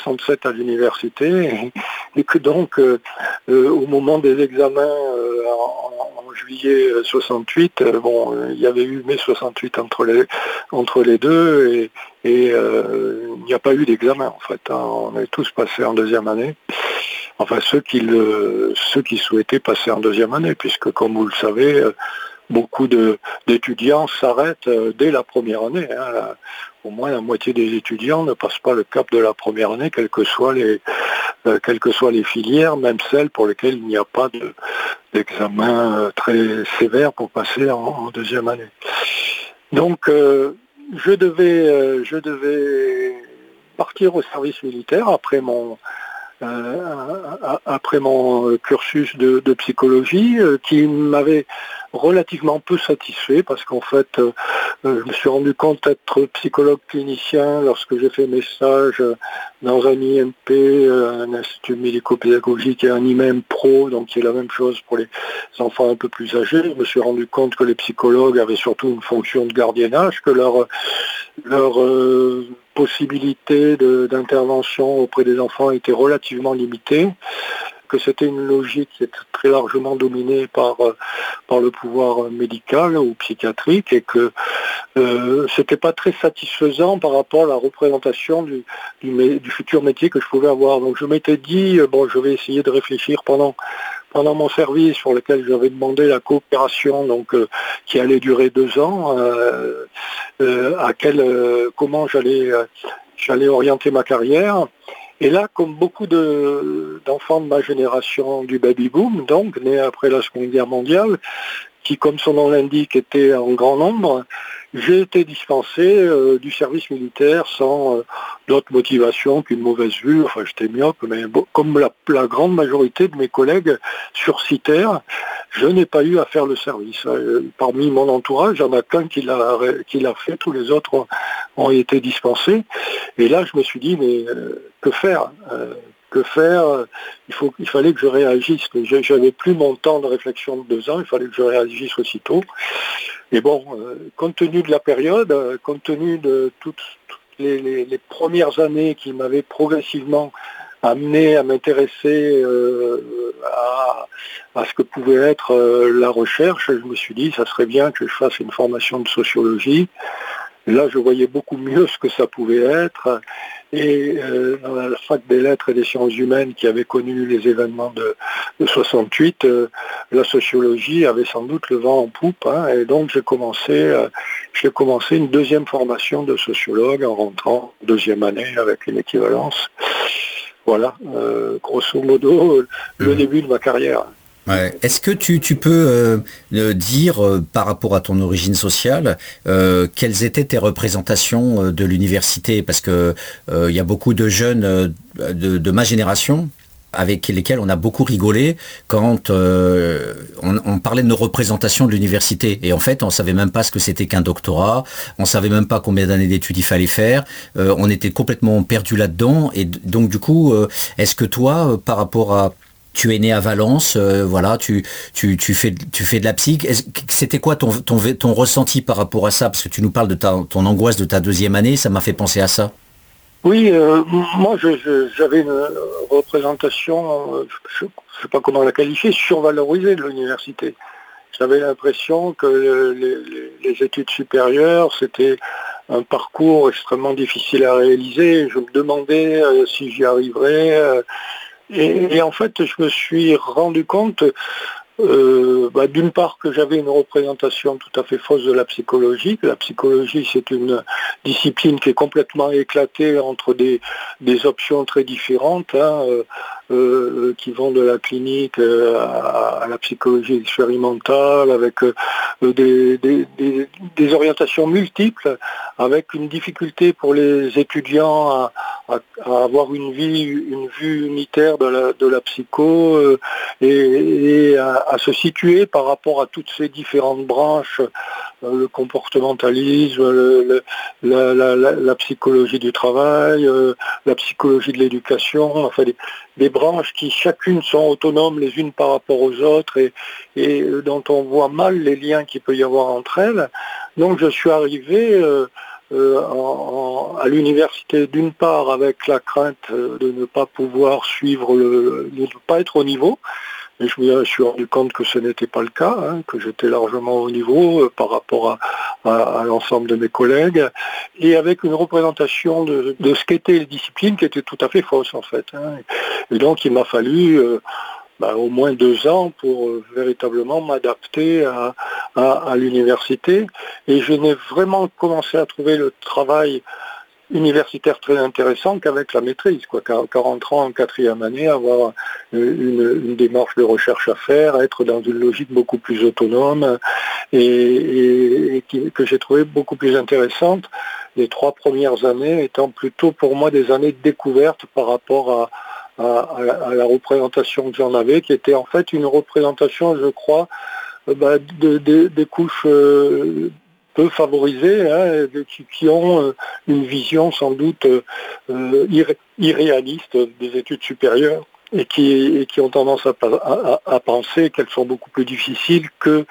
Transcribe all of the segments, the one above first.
67 à l'université et que donc au moment des examens en juillet 68, il y avait eu mai 68 entre les deux et il n'y a pas eu d'examen en fait. On est tous passés en deuxième année. Enfin ceux qui souhaitaient passer en deuxième année, puisque comme vous le savez, beaucoup d'étudiants s'arrêtent dès la première année. Au moins la moitié des étudiants ne passent pas le cap de la première année, quelles que soient les filières, même celles pour lesquelles il n'y a pas d'examen très sévère pour passer en deuxième année. Donc je devais partir au service militaire après mon cursus de psychologie qui m'avait relativement peu satisfait parce qu'en fait je me suis rendu compte d'être psychologue clinicien lorsque j'ai fait mes stages dans un IMP, un institut médico-pédagogique et un IMEM Pro, donc qui est la même chose pour les enfants un peu plus âgés. Je me suis rendu compte que les psychologues avaient surtout une fonction de gardiennage, que leur possibilité d'intervention auprès des enfants était relativement limitée, que c'était une logique qui était très largement dominée par le pouvoir médical ou psychiatrique et que c'était pas très satisfaisant par rapport à la représentation du futur métier que je pouvais avoir. Donc je m'étais dit, je vais essayer de réfléchir pendant mon service sur lequel j'avais demandé la coopération, donc qui allait durer 2 ans, comment j'allais orienter ma carrière. Et là, comme beaucoup d'enfants de ma génération du baby-boom, donc nés après la Seconde Guerre mondiale, qui, comme son nom l'indique, était en grand nombre, j'ai été dispensé du service militaire sans d'autre motivation qu'une mauvaise vue. Enfin, j'étais myope, mais comme la grande majorité de mes collègues sursitaires, je n'ai pas eu à faire le service. Parmi mon entourage, il n'y en a qu'un qui l'a fait, tous les autres ont été dispensés. Et là, je me suis dit, mais que faire il fallait que je réagisse. Je n'avais plus mon temps de réflexion de 2 ans, il fallait que je réagisse aussitôt. Et compte tenu de la période, compte tenu de toutes les premières années qui m'avaient progressivement amené à m'intéresser à ce que pouvait être la recherche, je me suis dit, ça serait bien que je fasse une formation de sociologie. Et là, je voyais beaucoup mieux ce que ça pouvait être. Et dans la fac des lettres et des sciences humaines qui avait connu les événements de 68, la sociologie avait sans doute le vent en poupe. Et donc j'ai commencé une deuxième formation de sociologue en rentrant deuxième année avec une équivalence. Voilà, grosso modo, le début de ma carrière. Ouais. Est-ce que tu peux dire, par rapport à ton origine sociale, quelles étaient tes représentations de l'université? Parce que il y a beaucoup de jeunes de ma génération avec lesquels on a beaucoup rigolé quand on parlait de nos représentations de l'université. Et en fait, on savait même pas ce que c'était qu'un doctorat, on savait même pas combien d'années d'études il fallait faire, on était complètement perdu là-dedans. Et donc du coup, est-ce que toi, par rapport à... Tu es né à Valence, tu fais de la psy. C'était quoi ton ressenti par rapport à ça? Parce que tu nous parles de ton angoisse de ta deuxième année, ça m'a fait penser à ça. Oui, moi j'avais une représentation, je ne sais pas comment la qualifier, survalorisée de l'université. J'avais l'impression que les études supérieures, c'était un parcours extrêmement difficile à réaliser. Je me demandais si j'y arriverais. Et en fait, je me suis rendu compte, d'une part, que j'avais une représentation tout à fait fausse de la psychologie. La psychologie, c'est une discipline qui est complètement éclatée entre des options très différentes, qui vont de la clinique à la psychologie expérimentale, avec des orientations multiples, avec une difficulté pour les étudiants à avoir une vue unitaire de la psycho et à se situer par rapport à toutes ces différentes branches, le comportementalisme, la psychologie du travail, la psychologie de l'éducation, enfin des branches qui chacune sont autonomes les unes par rapport aux autres et dont on voit mal les liens qu'il peut y avoir entre elles. Donc je suis arrivé à l'université, d'une part avec la crainte de ne pas pouvoir suivre, de ne pas être au niveau. Et je me suis rendu compte que ce n'était pas le cas, que j'étais largement au niveau par rapport à l'ensemble de mes collègues, et avec une représentation de ce qu'étaient les disciplines qui était tout à fait fausse en fait. Et donc il m'a fallu au moins 2 ans pour véritablement m'adapter à l'université. Et je n'ai vraiment commencé à trouver le travail universitaire très intéressant qu'avec la maîtrise, qu'en rentrant en 4e année, avoir une démarche de recherche à faire, être dans une logique beaucoup plus autonome et que j'ai trouvé beaucoup plus intéressante. Les 3 premières années étant plutôt pour moi des années de découverte par rapport à la représentation que j'en avais, qui était en fait une représentation, je crois, des couches peu favorisés, qui ont une vision sans doute irréaliste des études supérieures et qui ont tendance à penser qu'elles sont beaucoup plus difficiles que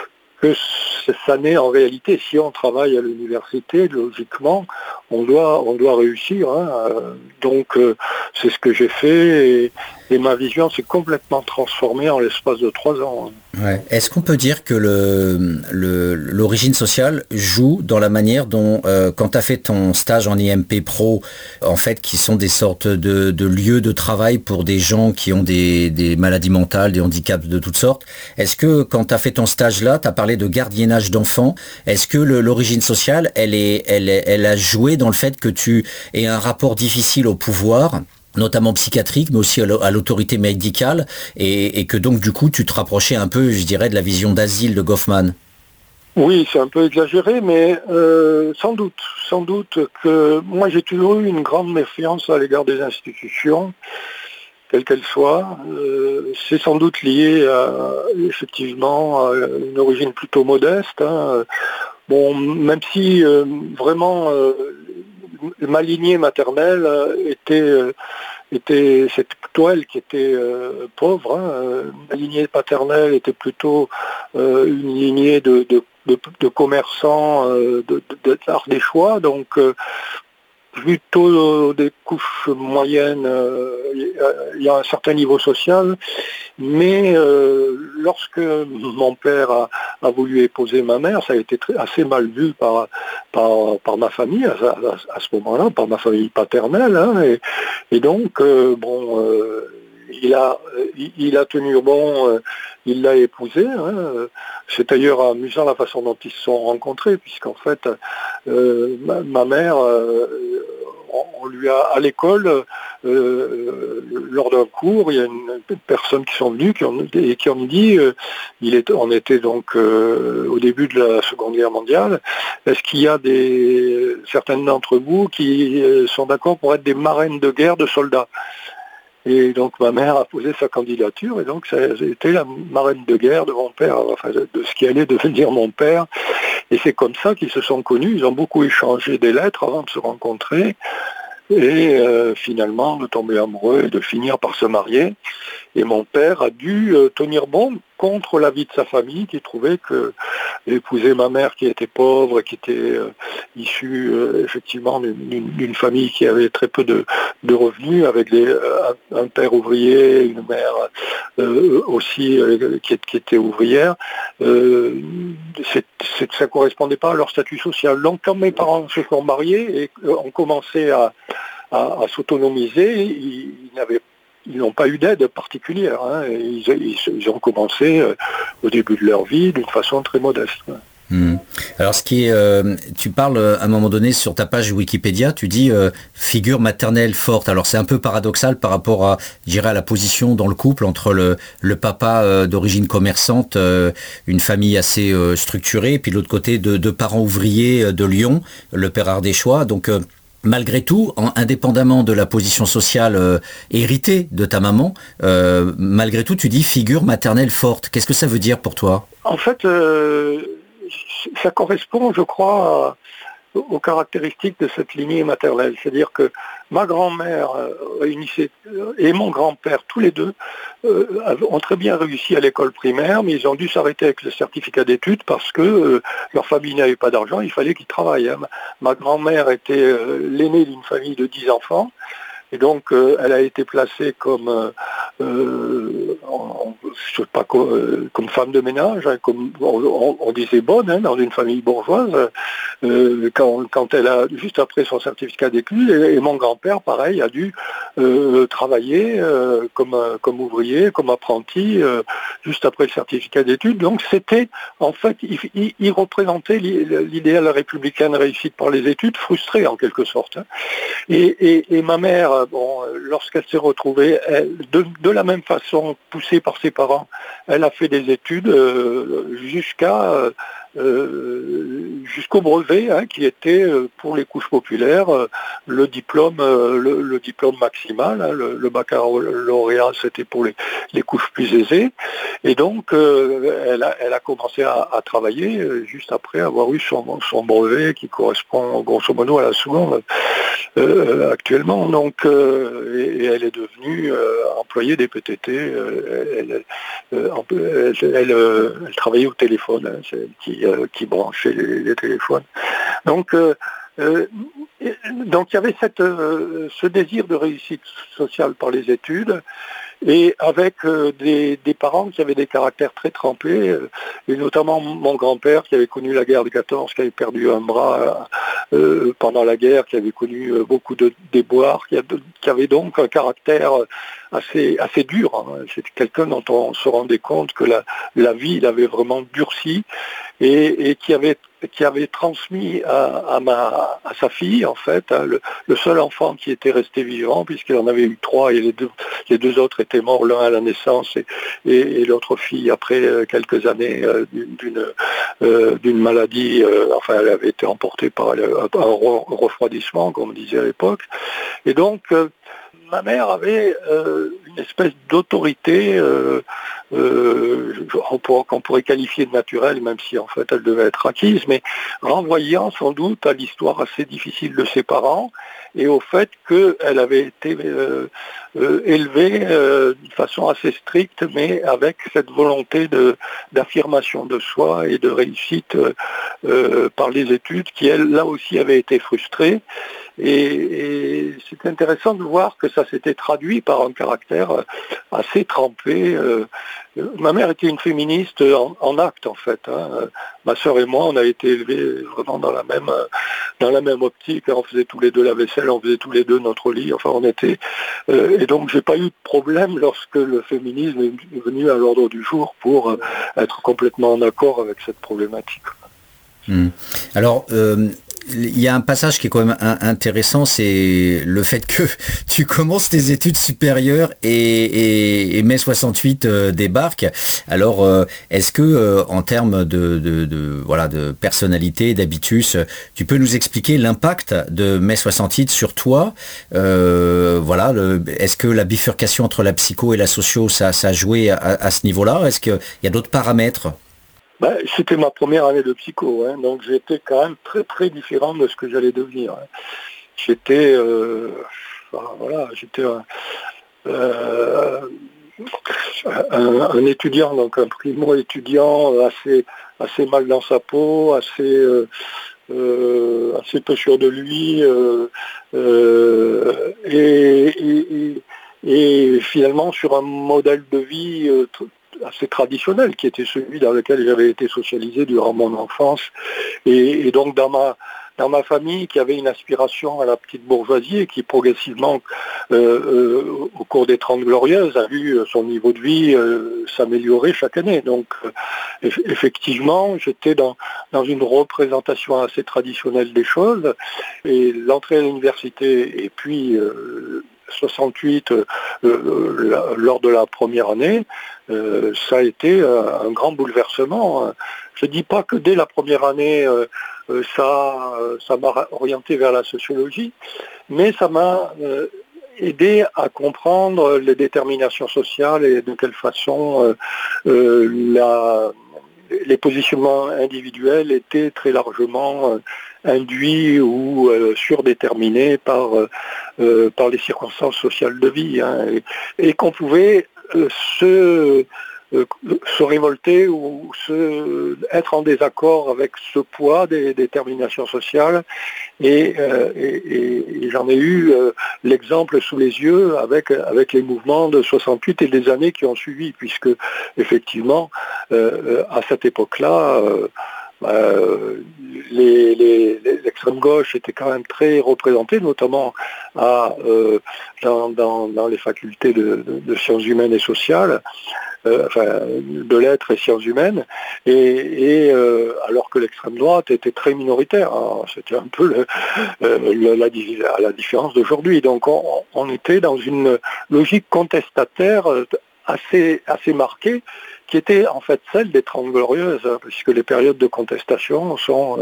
ça n'est en réalité. Si on travaille à l'université, logiquement, on doit réussir. Donc c'est ce que j'ai fait et ma vision s'est complètement transformée en l'espace de 3 ans. Ouais. Est-ce qu'on peut dire que l'origine sociale joue dans la manière dont, quand tu as fait ton stage en IMP Pro, en fait, qui sont des sortes de lieux de travail pour des gens qui ont des maladies mentales, des handicaps de toutes sortes, est-ce que quand tu as fait ton stage là, tu as parlé de gardiennage d'enfants, est-ce que l'origine sociale, elle a joué dans le fait que tu aies un rapport difficile au pouvoir, notamment psychiatrique, mais aussi à l'autorité médicale, et que donc du coup tu te rapprochais un peu, je dirais, de la vision d'asile de Goffman? Oui, c'est un peu exagéré, mais sans doute que moi j'ai toujours eu une grande méfiance à l'égard des institutions, quelles qu'elles soient. C'est sans doute lié effectivement à une origine plutôt modeste. Bon, même si vraiment ma lignée maternelle c'était plutôt elle qui était pauvre. Ma lignée paternelle était plutôt une lignée de commerçants ardéchois, donc plutôt des couches moyennes. Il y a un certain niveau social, mais lorsque mon père a voulu épouser ma mère, ça a été assez mal vu par ma famille à ce moment-là, par ma famille paternelle, et donc il a tenu bon, il l'a épousée. C'est d'ailleurs amusant la façon dont ils se sont rencontrés, puisqu'en fait, ma mère, on lui a, à l'école, lors d'un cours, il y a une personne qui sont venues qui ont dit, on était donc au début de la Seconde Guerre mondiale, est-ce qu'il y a certaines d'entre vous qui sont d'accord pour être des marraines de guerre de soldats? Et donc ma mère a posé sa candidature, et donc ça a été la marraine de guerre de mon père, enfin de ce qui allait devenir mon père. Et c'est comme ça qu'ils se sont connus. Ils ont beaucoup échangé des lettres avant de se rencontrer, et finalement de tomber amoureux et de finir par se marier. Et mon père a dû tenir bon contre l'avis de sa famille, qui trouvait que épouser ma mère qui était pauvre et qui était issue effectivement d'une famille qui avait très peu de revenus, avec un père ouvrier, une mère aussi qui était ouvrière, ça ne correspondait pas à leur statut social. Donc quand mes parents se sont mariés et ont commencé à s'autonomiser, ils n'ont pas eu d'aide particulière. Ils ont commencé au début de leur vie d'une façon très modeste. Alors tu parles à un moment donné sur ta page Wikipédia, tu dis figure maternelle forte. Alors c'est un peu paradoxal par rapport à, je dirais, à la position dans le couple entre le papa d'origine commerçante, une famille assez structurée, puis de l'autre côté deux parents ouvriers de Lyon, le père ardéchois. Donc malgré tout, indépendamment de la position sociale héritée de ta maman, malgré tout, tu dis figure maternelle forte. Qu'est-ce que ça veut dire pour toi? En fait, ça correspond, je crois, aux caractéristiques de cette lignée maternelle. C'est-à-dire que ma grand-mère et mon grand-père, tous les deux, ont très bien réussi à l'école primaire, mais ils ont dû s'arrêter avec le certificat d'études parce que leur famille n'avait pas d'argent, il fallait qu'ils travaillent. Hein. Ma grand-mère était l'aînée d'une famille de 10 enfants. Et donc, elle a été placée comme, je sais pas, comme femme de ménage, hein, comme on disait bonne, hein, dans une famille bourgeoise, quand elle a, juste après son certificat d'études, et mon grand-père, pareil, a dû travailler comme ouvrier, comme apprenti, juste après le certificat d'études. Donc, c'était, en fait, il représentait l'idéal républicain de réussite par les études, frustré en quelque sorte. Hein. Et ma mère, lorsqu'elle s'est retrouvée, de la même façon, poussée par ses parents, elle a fait des études jusqu'au brevet, hein, qui était pour les couches populaires le diplôme maximal. Hein, le baccalauréat, c'était pour les couches plus aisées. Et donc, elle a commencé à travailler juste après avoir eu son brevet, qui correspond grosso modo à la seconde actuellement. Donc, et elle est devenue employée des PTT. Elle travaillait au téléphone, hein, c'est elle qui branchait les téléphones. Donc, il y avait ce désir de réussite sociale par les études, et avec des parents qui avaient des caractères très trempés, et notamment mon grand-père qui avait connu la guerre de 14, qui avait perdu un bras pendant la guerre, qui avait connu beaucoup de déboires, qui avait donc un caractère assez dur. Hein. C'était quelqu'un dont on se rendait compte que la vie l'avait vraiment durci, et qui avait transmis à sa fille, en fait, hein, le seul enfant qui était resté vivant, puisqu'il en avait eu 3, et les deux autres étaient morts, l'un à la naissance et l'autre fille après quelques années d'une maladie, elle avait été emportée par un refroidissement, comme on disait à l'époque. Et donc, ma mère avait une espèce d'autorité qu'on pourrait qualifier de naturelle, même si en fait elle devait être acquise, mais renvoyant sans doute à l'histoire assez difficile de ses parents et au fait qu'elle avait été élevée d'une façon assez stricte, mais avec cette volonté d'affirmation de soi et de réussite par les études, qui elle, là aussi, avait été frustrée. Et c'est intéressant de voir que ça s'était traduit par un caractère assez trempé. Ma mère était une féministe en acte, en fait. Hein. Ma sœur et moi, on a été élevés vraiment dans la même optique. On faisait tous les deux la vaisselle, on faisait tous les deux notre lit. Enfin, on était... et donc, j'ai pas eu de problème lorsque le féminisme est venu à l'ordre du jour pour être complètement en accord avec cette problématique. Alors... il y a un passage qui est quand même intéressant, c'est le fait que tu commences tes études supérieures et mai 68 débarque. Alors, est-ce que en termes de personnalité, d'habitus, tu peux nous expliquer l'impact de mai 68 sur toi? Est-ce que la bifurcation entre la psycho et la socio, ça a joué à ce niveau-là? Est-ce qu'il y a d'autres paramètres? C'était ma première année de psycho, hein, donc j'étais quand même très très différent de ce que j'allais devenir. Hein. J'étais un étudiant, donc un primo-étudiant assez mal dans sa peau, assez peu sûr de lui, et finalement sur un modèle de vie assez traditionnel, qui était celui dans lequel j'avais été socialisé durant mon enfance, et donc dans ma famille, qui avait une aspiration à la petite bourgeoisie et qui progressivement, au cours des 30 Glorieuses, a vu son niveau de vie s'améliorer chaque année. Donc effectivement, j'étais dans une représentation assez traditionnelle des choses, et l'entrée à l'université et puis 68 lors de la première année, ça a été un grand bouleversement. Je ne dis pas que dès la première année, ça m'a orienté vers la sociologie, mais ça m'a aidé à comprendre les déterminations sociales et de quelle façon les positionnements individuels étaient très largement induits ou surdéterminés par les circonstances sociales de vie, hein, et qu'on pouvait se révolter ou être en désaccord avec ce poids des déterminations sociales. Et j'en ai eu l'exemple sous les yeux avec les mouvements de 68 et des années qui ont suivi, puisque effectivement, à cette époque-là, l'extrême gauche était quand même très représentée, notamment dans les facultés de sciences humaines et sociales, de lettres et sciences humaines, et alors que l'extrême droite était très minoritaire, hein. C'était un peu à la différence d'aujourd'hui. Donc on était dans une logique contestataire assez marquée, qui était en fait celle des 30 Glorieuses, hein, puisque les périodes de contestation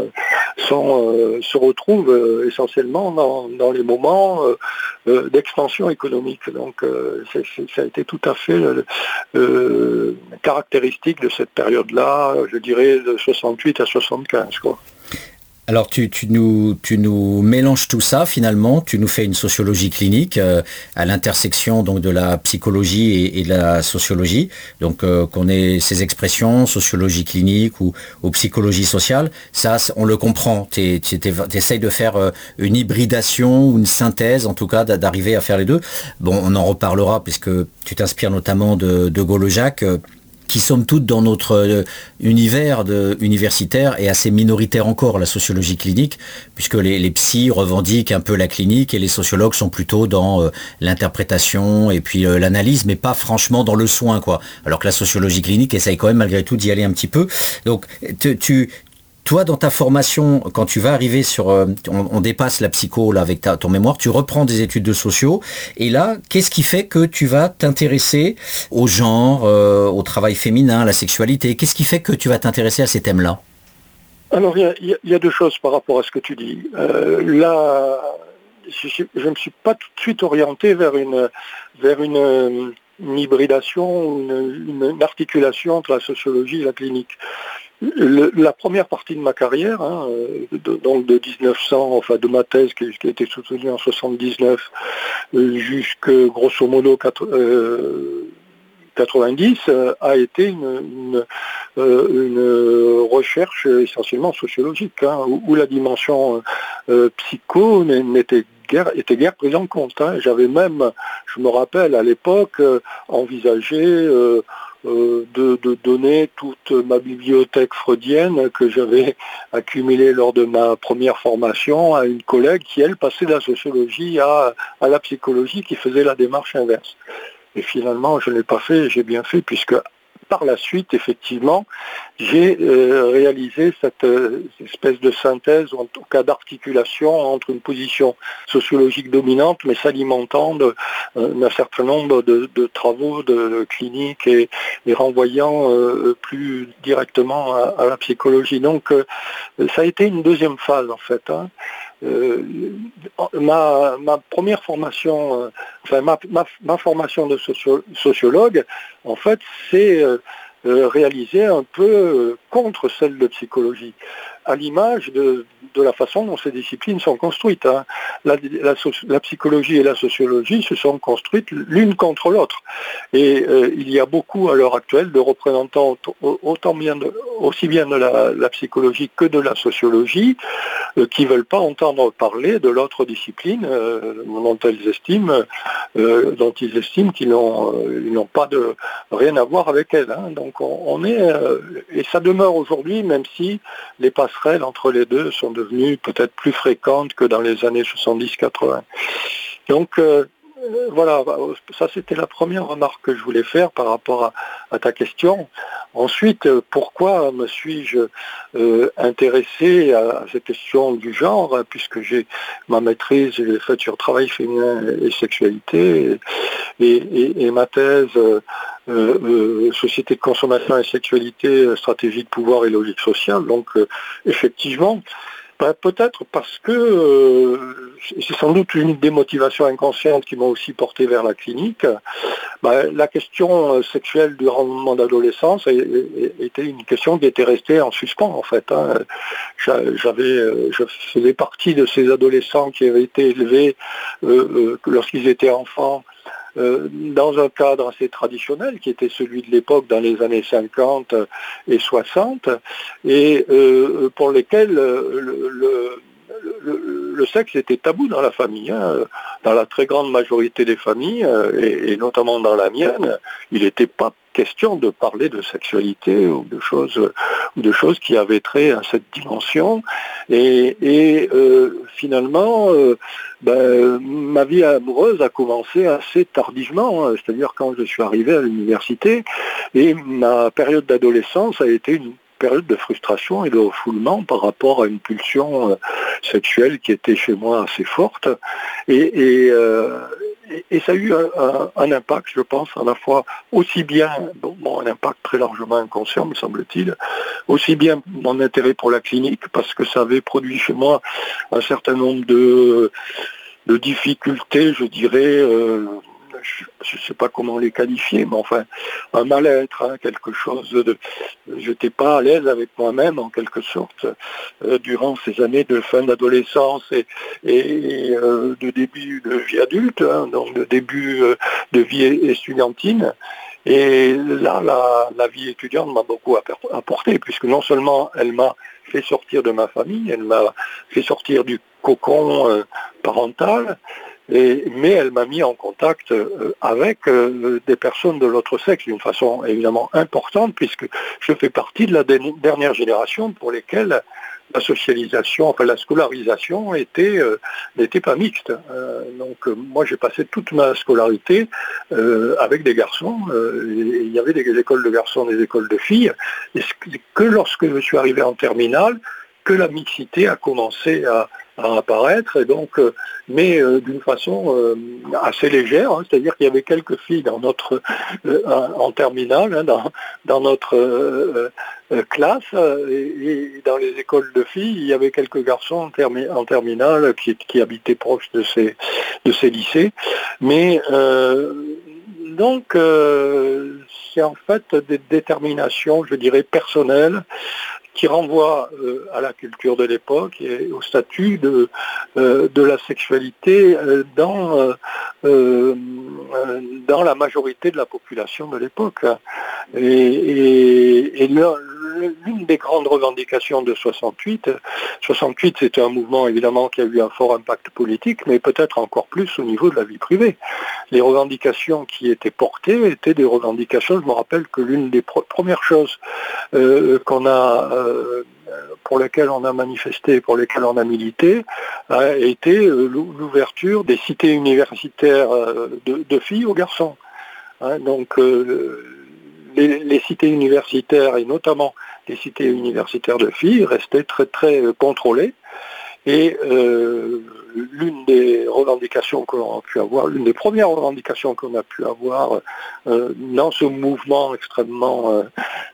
se retrouvent essentiellement dans les moments d'expansion économique. Donc ça a été tout à fait caractéristique de cette période-là, je dirais de 68 à 75, quoi. Alors tu nous mélanges tout ça finalement, tu nous fais une sociologie clinique à l'intersection donc de la psychologie et de la sociologie, donc qu'on ait ces expressions sociologie clinique ou psychologie sociale, ça on le comprend, tu essayes de faire une hybridation ou une synthèse en tout cas d'arriver à faire les deux. Bon, on en reparlera puisque tu t'inspires notamment de Gaulle-Jacques, qui somme toute dans notre univers universitaire est assez minoritaire encore, la sociologie clinique, puisque les psys revendiquent un peu la clinique et les sociologues sont plutôt dans l'interprétation et puis l'analyse, mais pas franchement dans le soin, quoi. Alors que la sociologie clinique essaye quand même malgré tout d'y aller un petit peu. Donc toi, dans ta formation, quand tu vas arriver sur... on dépasse la psycho là, avec ton mémoire, tu reprends des études de sociaux. Et là, qu'est-ce qui fait que tu vas t'intéresser au genre, au travail féminin, à la sexualité? Qu'est-ce qui fait que tu vas t'intéresser à ces thèmes-là? Alors, il y a deux choses par rapport à ce que tu dis. Là, je ne me suis pas tout de suite orienté vers une hybridation, une articulation entre la sociologie et la clinique. La première partie de ma carrière, donc de 1900, enfin de ma thèse qui a été soutenue en 79 jusque grosso modo 90, a été une recherche essentiellement sociologique, hein, où la dimension psycho était guère prise en compte, hein. J'avais même, je me rappelle à l'époque, envisagé de donner toute ma bibliothèque freudienne que j'avais accumulée lors de ma première formation à une collègue qui, elle, passait de la sociologie à la psychologie, qui faisait la démarche inverse. Et finalement, je ne l'ai pas fait, et j'ai bien fait, puisque par la suite, effectivement, j'ai réalisé cette espèce de synthèse, ou en tout cas d'articulation entre une position sociologique dominante, mais s'alimentant d'un certain nombre de travaux de cliniques et renvoyant plus directement à la psychologie. Donc, ça a été une deuxième phase, en fait, hein. Ma première formation, ma formation de sociologue, en fait, c'est réalisée un peu contre celle de psychologie, à l'image de la façon dont ces disciplines sont construites, hein. La psychologie et la sociologie se sont construites l'une contre l'autre. Et il y a beaucoup à l'heure actuelle de représentants aussi bien de la psychologie que de la sociologie qui ne veulent pas entendre parler de l'autre discipline dont ils estiment qu'ils n'ont pas rien à voir avec elle, hein. Donc on est, et ça demeure aujourd'hui, même si les passerelles entre les deux sont devenues peut-être plus fréquentes que dans les années 70-80. Donc voilà, ça c'était la première remarque que je voulais faire par rapport à ta question. Ensuite, pourquoi me suis-je intéressé à cette question du genre, puisque j'ai ma maîtrise, je l'ai faite sur travail féminin et sexualité, et ma thèse société de consommation et sexualité, stratégie de pouvoir et logique sociale. Donc effectivement, Peut-être parce que c'est sans doute une des motivations inconscientes qui m'ont aussi porté vers la clinique. La question sexuelle durant mon adolescence était une question qui était restée en suspens en fait. Je faisais partie de ces adolescents qui avaient été élevés lorsqu'ils étaient enfants dans un cadre assez traditionnel qui était celui de l'époque dans les années 50 et 60 et pour lesquels le sexe était tabou dans la famille. Dans la très grande majorité des familles, et notamment dans la mienne, il n'était pas question de parler de sexualité ou de choses qui avaient trait à cette dimension. Et finalement, ma vie amoureuse a commencé assez tardivement, c'est-à-dire quand je suis arrivé à l'université, et ma période d'adolescence a été une période de frustration et de refoulement par rapport à une pulsion sexuelle qui était chez moi assez forte. Et ça a eu un impact, je pense, à la fois aussi bien, un impact très largement inconscient, me semble-t-il, aussi bien mon intérêt pour la clinique, parce que ça avait produit chez moi un certain nombre de difficultés, je dirais, je ne sais pas comment les qualifier, mais enfin, un mal-être, quelque chose de... Je n'étais pas à l'aise avec moi-même, en quelque sorte, durant ces années de fin d'adolescence et de début de vie adulte, donc de début de vie estudiantine. Et là, la vie étudiante m'a beaucoup apporté, puisque non seulement elle m'a fait sortir de ma famille, elle m'a fait sortir du cocon parental, mais elle m'a mis en contact avec des personnes de l'autre sexe d'une façon évidemment importante, puisque je fais partie de la dernière génération pour lesquelles la socialisation, enfin la scolarisation n'était pas mixte. Donc moi j'ai passé toute ma scolarité avec des garçons. Il y avait des écoles de garçons, des écoles de filles. Et que lorsque je suis arrivé en terminale, que la mixité a commencé à apparaître, et donc, mais d'une façon assez légère, c'est-à-dire qu'il y avait quelques filles dans notre en terminale, dans notre classe, et dans les écoles de filles, il y avait quelques garçons en terminale qui habitaient proche de ces lycées, mais donc c'est en fait des déterminations, je dirais, personnelles, qui renvoie à la culture de l'époque et au statut de la sexualité dans la majorité de la population de l'époque. Et l'une des grandes revendications de 68 c'était un mouvement évidemment qui a eu un fort impact politique, mais peut-être encore plus au niveau de la vie privée. Les revendications qui étaient portées étaient des revendications, je me rappelle que l'une des premières choses pour lesquelles on a manifesté, pour lesquelles on a milité, a été l'ouverture des cités universitaires de filles aux garçons. Donc les cités universitaires, et notamment les cités universitaires de filles, restaient très très contrôlées. Et l'une des revendications que l'on a pu avoir, l'une des premières revendications qu'on a pu avoir dans ce mouvement extrêmement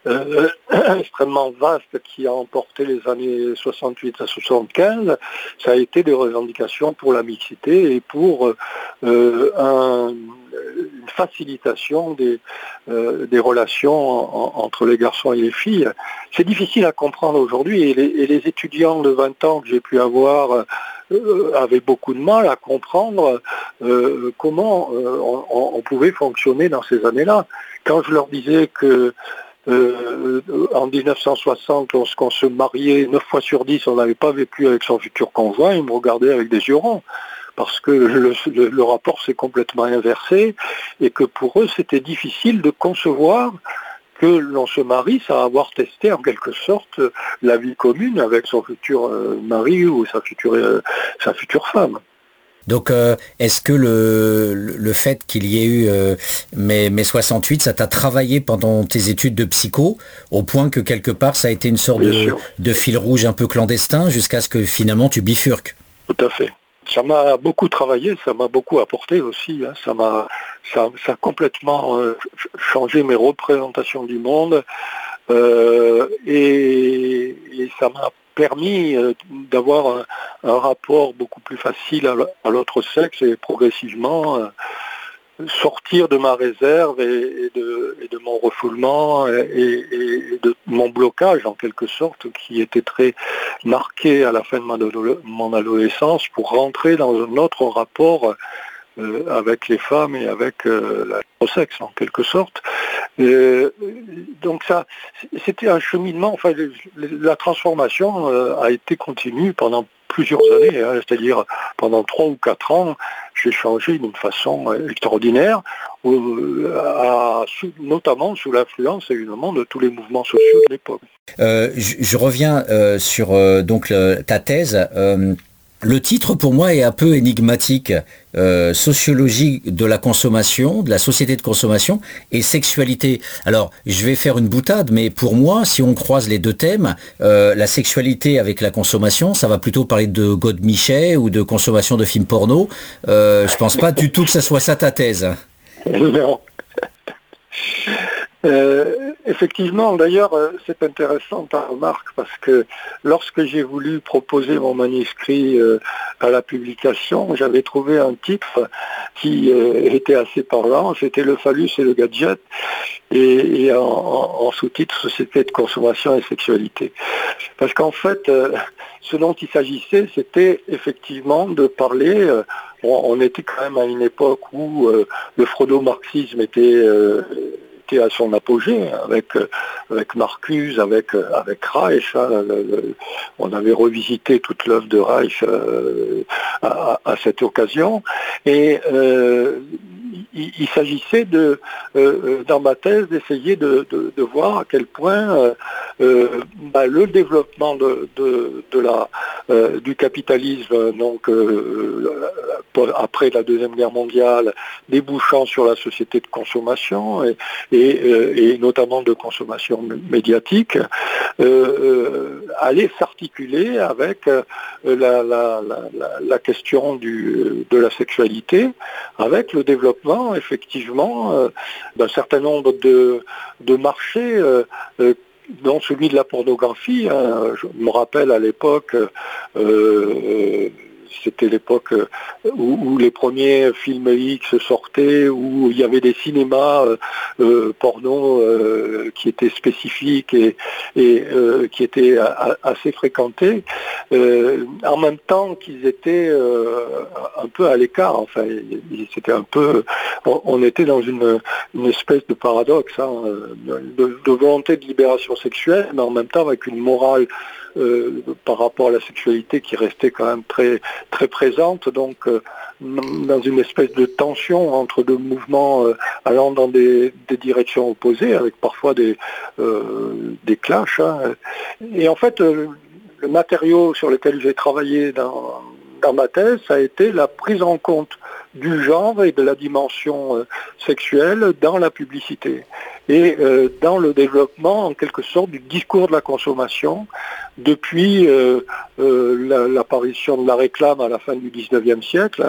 vaste qui a emporté les années 68 à 75, ça a été des revendications pour la mixité et pour une facilitation des relations entre les garçons et les filles. C'est difficile à comprendre aujourd'hui, et les étudiants de 20 ans que j'ai pu avoir avaient beaucoup de mal à comprendre comment on pouvait fonctionner dans ces années-là. Quand je leur disais que en 1960, lorsqu'on se mariait 9 fois sur 10, on n'avait pas vécu avec son futur conjoint, ils me regardaient avec des yeux ronds, parce que le rapport s'est complètement inversé, et que pour eux c'était difficile de concevoir que l'on se marie sans avoir testé en quelque sorte la vie commune avec son futur mari ou sa future femme. Donc, est-ce que le fait qu'il y ait eu mai 68, ça t'a travaillé pendant tes études de psycho, au point que quelque part ça a été une sorte de fil rouge un peu clandestin, jusqu'à ce que finalement tu bifurques? Tout à fait. Ça m'a beaucoup travaillé, ça m'a beaucoup apporté aussi. Ça a complètement changé mes représentations du monde, et ça m'a permis d'avoir un rapport beaucoup plus facile à l'autre sexe et progressivement sortir de ma réserve et de mon refoulement et de mon blocage en quelque sorte qui était très marqué à la fin de mon adolescence pour rentrer dans un autre rapport avec les femmes et avec le sexe en quelque sorte. Donc ça, c'était un cheminement, enfin la transformation a été continue pendant plusieurs années, c'est-à-dire pendant 3 ou 4 ans, j'ai changé d'une façon extraordinaire, notamment sous l'influence évidemment de tous les mouvements sociaux de l'époque. Je reviens sur donc ta thèse. Le titre pour moi est un peu énigmatique. Sociologie de la consommation, de la société de consommation et sexualité. Alors, je vais faire une boutade, mais pour moi, si on croise les deux thèmes, la sexualité avec la consommation, ça va plutôt parler de godemichet ou de consommation de films porno. Je pense pas du tout que ça soit ça ta thèse. Non. Effectivement, d'ailleurs, c'est intéressant ta remarque parce que lorsque j'ai voulu proposer mon manuscrit à la publication, j'avais trouvé un titre qui était assez parlant, c'était Le phallus et le gadget, et en sous-titre Société de consommation et sexualité. Parce qu'en fait, ce dont il s'agissait, c'était effectivement de parler, on était quand même à une époque où le freudo-marxisme était à son apogée, avec Marcuse, avec Reich. On avait revisité toute l'œuvre de Reich à cette occasion. Et il s'agissait dans ma thèse d'essayer de voir à quel point le développement du capitalisme, donc après la Deuxième Guerre mondiale, débouchant sur la société de consommation et notamment de consommation médiatique, allait s'articuler avec la question de la sexualité, avec le développement effectivement d'un certain nombre de marchés dont celui de la pornographie. Je me rappelle à l'époque, c'était l'époque où les premiers films X sortaient, où il y avait des cinémas porno qui étaient spécifiques et qui étaient assez fréquentés, en même temps qu'ils étaient un peu à l'écart. Enfin, c'était un peu, on était dans une espèce de paradoxe, de volonté de libération sexuelle, mais en même temps avec une morale par rapport à la sexualité qui restait quand même très, très présente, donc dans une espèce de tension entre deux mouvements allant dans des directions opposées, avec parfois des clashs. Et en fait, le matériau sur lequel j'ai travaillé dans ma thèse, ça a été la prise en compte du genre et de la dimension sexuelle dans la publicité et dans le développement en quelque sorte du discours de la consommation depuis l'apparition de la réclame à la fin du XIXe siècle,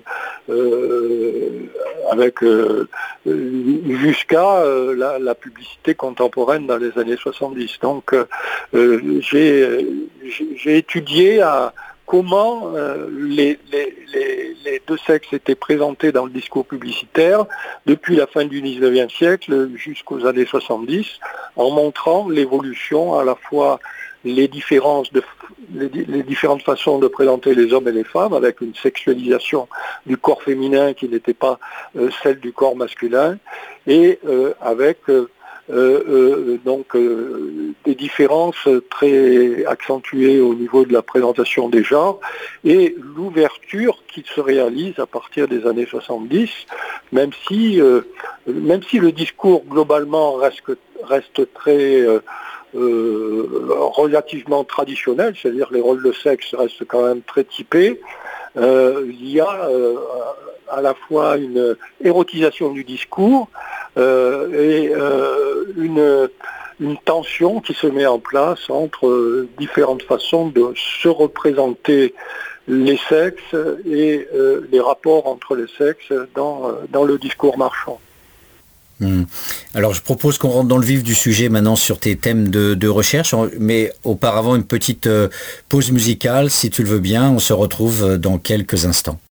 avec jusqu'à la publicité contemporaine dans les années 70. Donc j'ai étudié comment les deux sexes étaient présentés dans le discours publicitaire depuis la fin du XIXe siècle jusqu'aux années 70, en montrant l'évolution, à la fois les différentes façons de présenter les hommes et les femmes, avec une sexualisation du corps féminin qui n'était pas celle du corps masculin, et avec des différences très accentuées au niveau de la présentation des genres et l'ouverture qui se réalise à partir des années 70, même si le discours globalement reste très relativement traditionnel, c'est-à-dire les rôles de sexe restent quand même très typés. Il y a à la fois une érotisation du discours et une tension qui se met en place entre différentes façons de se représenter les sexes et les rapports entre les sexes dans le discours marchand. Alors je propose qu'on rentre dans le vif du sujet maintenant sur tes thèmes de recherche, mais auparavant une petite pause musicale, si tu le veux bien, on se retrouve dans quelques instants.